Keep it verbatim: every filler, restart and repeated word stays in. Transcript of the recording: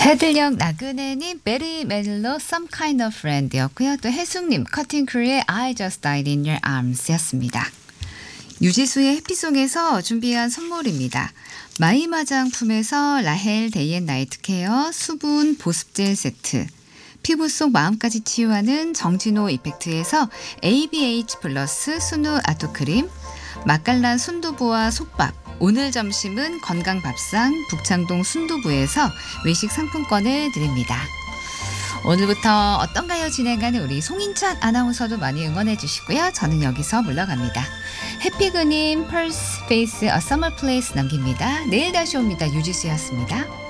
해들녘 나그네님 베리 멜로 Some Kind of Friend였고요. 또 해숙님 커팅 크루의 I Just Died in Your Arms였습니다. 유지수의 해피송에서 준비한 선물입니다. 마임 화장품에서 라헬 데이 앤 나이트 케어 수분 보습젤 세트, 피부 속 마음까지 치유하는 정진호 이펙트에서 에이비에이치 플러스 순우 아토크림, 맛깔난 순두부와 솥밥, 오늘 점심은 건강밥상 북창동 순두부에서 외식 상품권을 드립니다. 오늘부터 어떤가요? 진행하는 우리 송인찬 아나운서도 많이 응원해 주시고요. 저는 여기서 물러갑니다. 해피그님 펄스 페이스 어 서머 플레이스 남깁니다. 내일 다시 옵니다. 유지수였습니다.